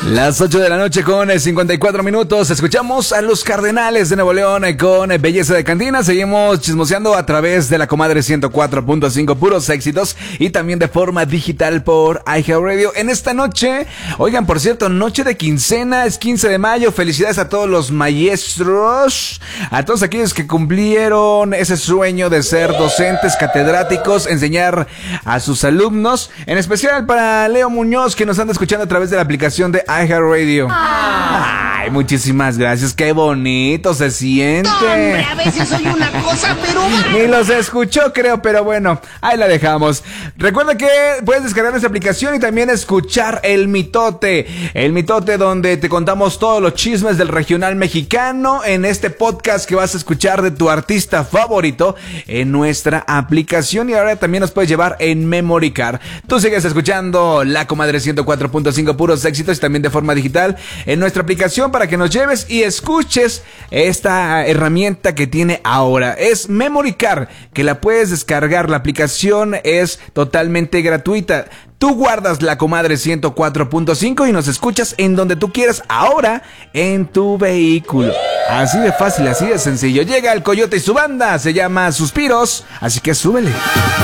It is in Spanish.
Las 8 de la noche con 54 minutos. Escuchamos a los Cardenales de Nuevo León con Belleza de Cantina. Seguimos chismoseando a través de la Comadre 104.5, puros éxitos, y también de forma digital por iHeartRadio. En esta noche, oigan, por cierto, noche de quincena, es 15 de mayo. Felicidades a todos los maestros, a todos aquellos que cumplieron ese sueño de ser docentes, catedráticos, enseñar a sus alumnos. En especial para Leo Muñoz, que nos anda escuchando a través de la aplicación de iHeartRadio. Ay, muchísimas gracias. Qué bonito se siente. No, hombre, a veces soy una cosa, pero... Ni los escuchó, creo, pero bueno, ahí la dejamos. Recuerda que puedes descargar nuestra aplicación y también escuchar El Mitote. El Mitote, donde te contamos todos los chismes del regional mexicano en este podcast que vas a escuchar de tu artista favorito en nuestra aplicación. Y ahora también nos puedes llevar en Memory Card. Tú sigues escuchando La Comadre 104.5, puros éxitos, y también de forma digital en nuestra aplicación para que nos lleves y escuches esta herramienta que tiene ahora. Es Memory Card, que la puedes descargar. La aplicación es totalmente gratuita. Tú guardas La Comadre 104.5 y nos escuchas en donde tú quieras, ahora en tu vehículo. Así de fácil, así de sencillo. Llega el Coyote y su banda, se llama Suspiros, así que súbele.